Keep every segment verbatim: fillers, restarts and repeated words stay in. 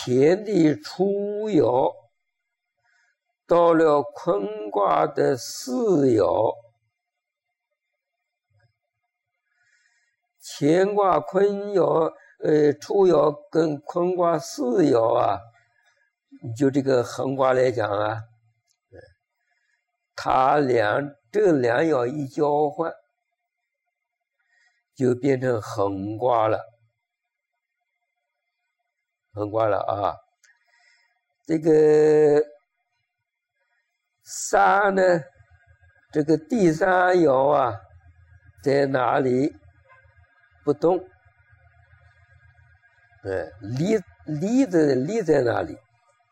乾的初爻到了坤卦的四爻，乾卦坤爻呃初爻跟坤卦四爻啊，就这个横卦来讲啊，它两这两爻一交换，就变成横卦了，横卦了啊。这个三呢，这个第三爻啊，在哪里不动？呃，离离的离在哪里？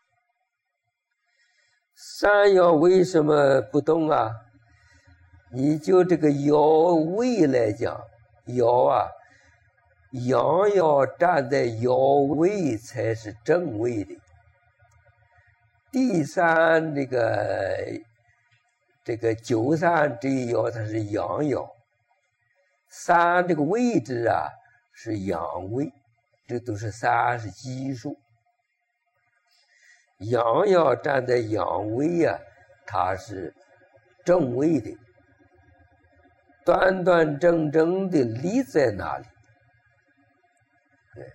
三爻为什么不动啊？你就这个爻位来讲，爻啊，阳爻站在爻位才是正位的。第三这个这个九三这一爻它是阳爻，三这个位置啊是阳位，这都是三是奇数。阳爻站在阳位啊，它是正位的，端端正正的立在那里，对，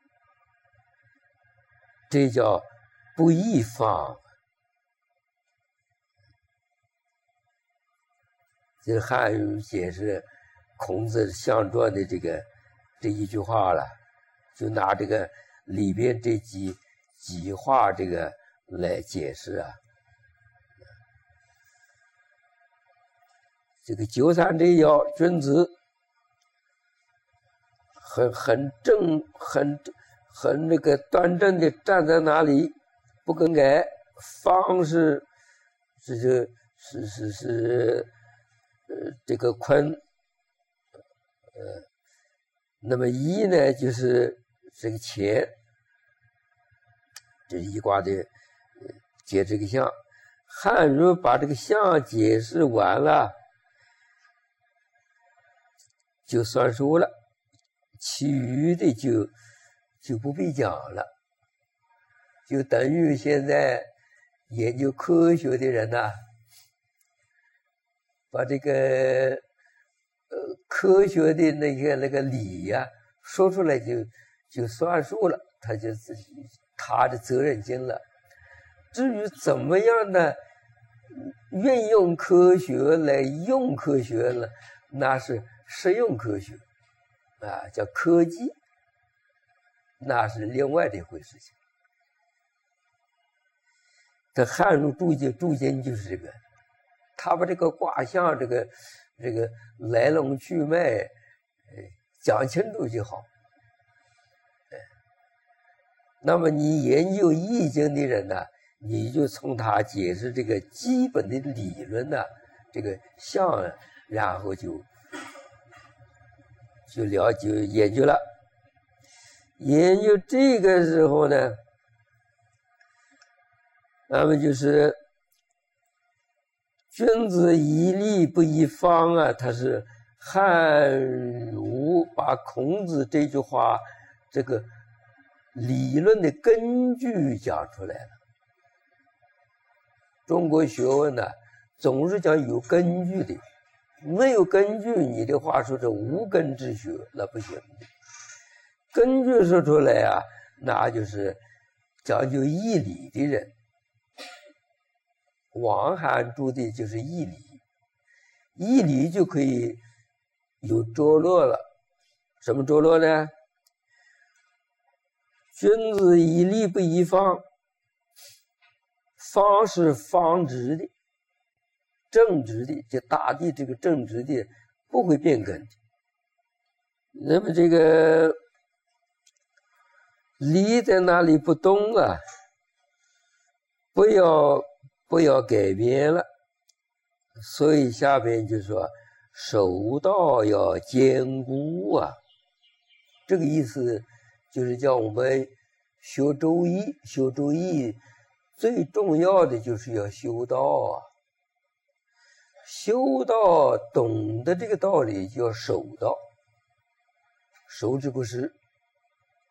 这叫不异方。这汉语解释孔子象传的这个这一句话了，就拿这个里边这几几话这个来解释啊。这个九三这一爻，君子很很正很很那个端正的站在那里不更改，方是是是是是是呃这个坤，呃那么一呢就是这个乾，这是一卦的解这个象。汉语把这个象解释完了就算数了，其余的就就不必讲了，就等于现在研究科学的人呐、啊，把这个呃科学的那个那个理呀、啊、说出来就就算数了，他就自己他的责任尽了。至于怎么样的运用科学来用科学了，那是实用科学啊，叫科技，那是另外的一回事情。这汉儒注解注解就是这个，他把这个卦象这个这个来龙去脉讲清楚就好。那么你研究易经的人呢，你就从他解释这个基本的理论呢，这个象，然后就就了解研究了。研究这个时候呢，那么就是君子以利不以方啊，他是汉儒把孔子这句话这个理论的根据讲出来了。中国学问呢，总是讲有根据的，没有根据，你的话说是无根之学，那不行的。根据说出来啊，那就是讲究义理的人。王涵注的就是义理，义理就可以有着落了。什么着落呢？君子以利不以方，方是方直的，正直的，就大地这个正直的不会变更的。那么这个理在那里不动啊，不要不要改变了。所以下边就说守道要坚固啊，这个意思就是叫我们学周易，学周易最重要的就是要修道啊。修道懂得这个道理就要守道，守之不失。